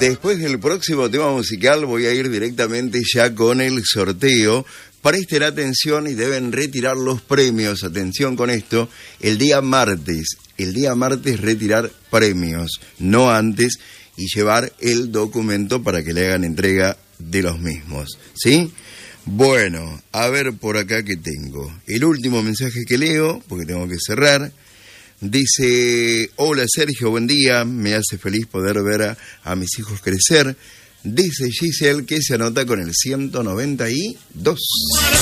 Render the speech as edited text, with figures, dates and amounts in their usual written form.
Después del próximo tema musical voy a ir directamente ya con el sorteo. Presten atención y deben retirar los premios. Atención con esto, el día martes retirar premios, no antes, y llevar el documento para que le hagan entrega de los mismos, ¿sí? Bueno, a ver por acá que tengo. El último mensaje que leo, porque tengo que cerrar. Dice: hola Sergio, buen día, me hace feliz poder ver a mis hijos crecer. Dice Giselle que se anota con el 192.